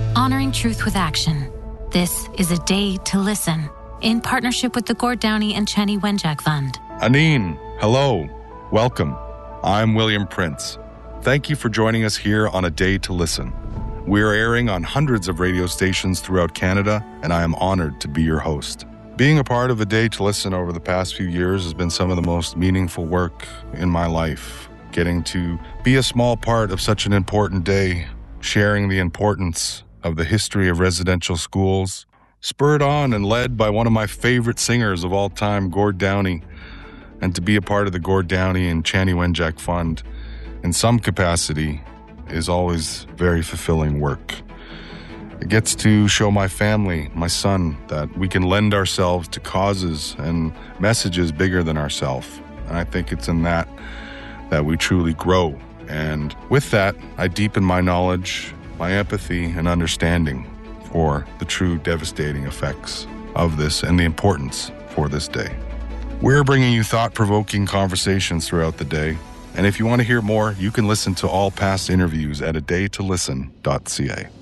Honoring truth with action. This is A Day to Listen, in partnership with the Gord Downie and Chenny Wenjack Fund. Aneen, hello. Welcome. I'm William Prince. Thank you for joining us here on A Day to Listen. We're airing on hundreds of radio stations throughout Canada, and I am honored to be your host. Being a part of A Day to Listen over the past few years has been some of the most meaningful work in my life. Getting to be a small part of such an important day, sharing the importance of the history of residential schools, spurred on and led by one of my favorite singers of all time, Gord Downie, and to be a part of the Gord Downie and Chenny Wenjack Fund in some capacity is always very fulfilling work. It gets to show my family, my son, that we can lend ourselves to causes and messages bigger than ourselves. And I think it's in that we truly grow. And with that, I deepen my knowledge, my empathy and understanding for the true devastating effects of this and the importance for this day. We're bringing you thought-provoking conversations throughout the day, and if you want to hear more, you can listen to all past interviews at adaytolisten.ca.